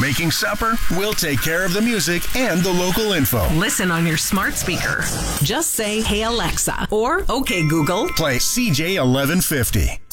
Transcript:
Making supper? We'll take care of the music and the local info. Listen on your smart speaker. Just say, "Hey Alexa," or "Okay Google." Play CJ 1150.